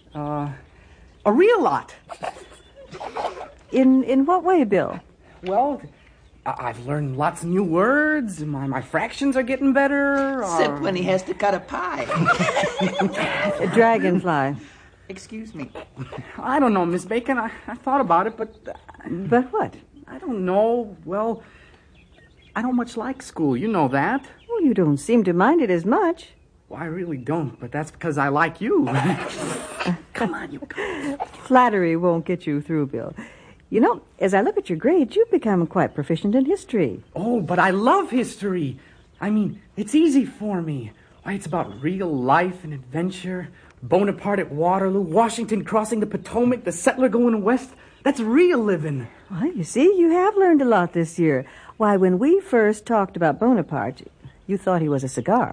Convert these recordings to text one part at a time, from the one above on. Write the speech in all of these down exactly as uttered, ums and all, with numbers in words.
Uh, a real lot. In in what way, Bill? Well, I- I've learned lots of new words. My, my fractions are getting better. Except or... when he has to cut a pie. A dragonfly. Excuse me. I don't know, Miss Bacon. I, I thought about it, but... Uh, But what? I don't know. Well, I don't much like school. You know that. Well, you don't seem to mind it as much. Well, I really don't, but that's because I like you. Come on, you guys. Flattery won't get you through, Bill. You know, as I look at your grades, you've become quite proficient in history. Oh, but I love history. I mean, it's easy for me. Why, it's about real life and adventure. Bonaparte at Waterloo, Washington crossing the Potomac, the settler going west. That's real living. Well, you see, you have learned a lot this year. Why, when we first talked about Bonaparte, you thought he was a cigar.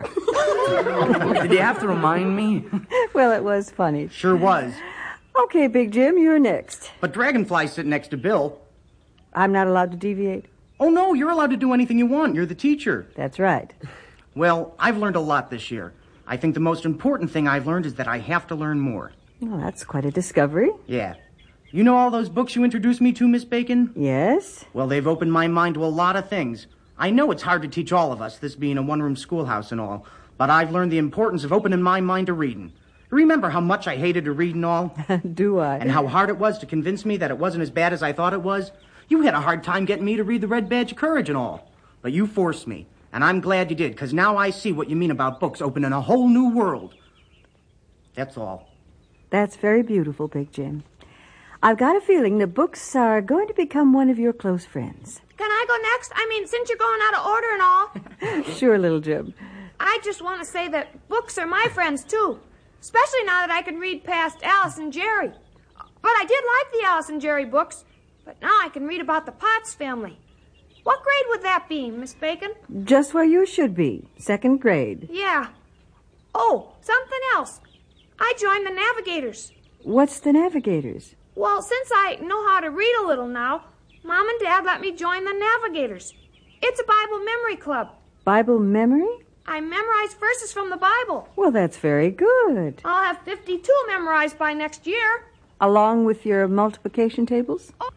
Did you have to remind me? Well, it was funny. Sure was. Okay, Big Jim, you're next. But Dragonfly's sitting next to Bill. I'm not allowed to deviate? Oh, no, you're allowed to do anything you want. You're the teacher. That's right. Well, I've learned a lot this year. I think the most important thing I've learned is that I have to learn more. Well, that's quite a discovery. Yeah. You know all those books you introduced me to, Miss Bacon? Yes? Well, they've opened my mind to a lot of things. I know it's hard to teach all of us, this being a one-room schoolhouse and all, but I've learned the importance of opening my mind to reading. Remember how much I hated to read and all? Do I? And how hard it was to convince me that it wasn't as bad as I thought it was? You had a hard time getting me to read The Red Badge of Courage and all. But you forced me, and I'm glad you did, because now I see what you mean about books opening a whole new world. That's all. That's very beautiful, Big Jim. I've got a feeling the books are going to become one of your close friends. Can I go next? I mean, since you're going out of order and all. Sure, little Jim. I just want to say that books are my friends, too. Especially now that I can read past Alice and Jerry. But I did like the Alice and Jerry books. But now I can read about the Potts family. What grade would that be, Miss Bacon? Just where you should be. Second grade. Yeah. Oh, something else. I joined the Navigators. What's the Navigators? Well, since I know how to read a little now, Mom and Dad let me join the Navigators. It's a Bible memory club. Bible memory? I memorize verses from the Bible. Well, that's very good. I'll have fifty-two memorized by next year. Along with your multiplication tables? Oh,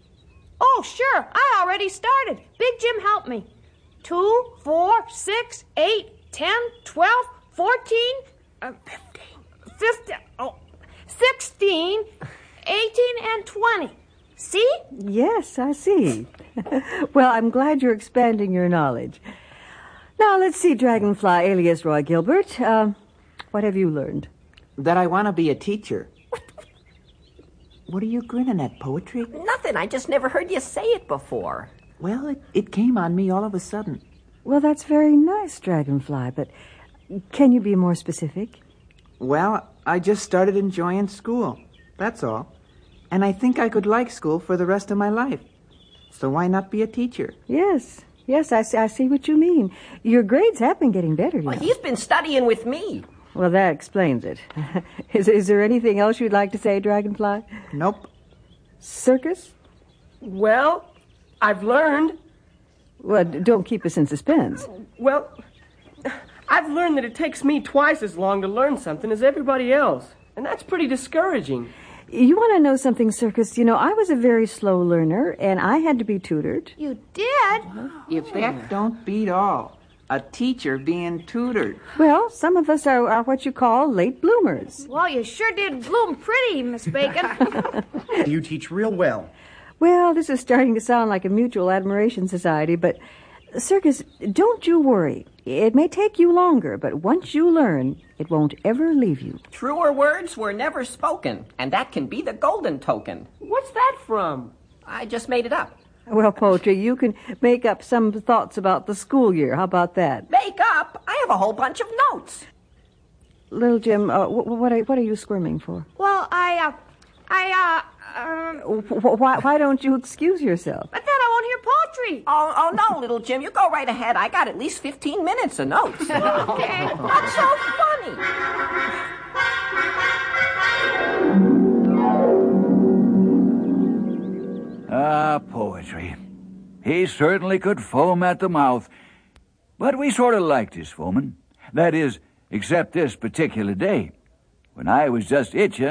oh sure. I already started. Big Jim helped me. Two, four, six, eight, ten, twelve, fourteen, uh, fifteen, fifteen, oh, sixteen, eighteen, and twenty. See? Yes, I see. Well, I'm glad you're expanding your knowledge. Now, let's see, Dragonfly, alias Roy Gilbert. Uh, what have you learned? That I want to be a teacher. What are you grinning at, Poetry? Nothing. I just never heard you say it before. Well, it, it came on me all of a sudden. Well, that's very nice, Dragonfly, but can you be more specific? Well, I just started enjoying school. That's all. And I think I could like school for the rest of my life. So why not be a teacher? Yes, yes, I see, I see what you mean. Your grades have been getting better, you Well, know. he's been studying with me. Well, that explains it. is, is there anything else you'd like to say, Dragonfly? Nope. Circus? Well, I've learned. Well, d- don't keep us in suspense. Well, I've learned that it takes me twice as long to learn something as everybody else. And that's pretty discouraging. You want to know something, Circus? You know, I was a very slow learner, and I had to be tutored. You did? If that don't beat all. A teacher being tutored. Well, some of us are, are what you call late bloomers. Well, you sure did bloom pretty, Miss Bacon. You teach real well. Well, this is starting to sound like a mutual admiration society, but, Circus, don't you worry. It may take you longer, but once you learn, it won't ever leave you. Truer words were never spoken, and that can be the golden token. What's that from? I just made it up. Well, Poetry, you can make up some thoughts about the school year. How about that? Make up? I have a whole bunch of notes. Little Jim, uh, wh- what, are, what are you squirming for? Well, I, uh, I, uh, um... Wh- Why, why don't you excuse yourself? But then I won't hear poetry. Oh, oh no, little Jim, you go right ahead. I got at least fifteen minutes of notes. Okay. That's so funny. Ah, Poetry. He certainly could foam at the mouth. But we sort of liked his foaming. That is, except this particular day, when I was just itching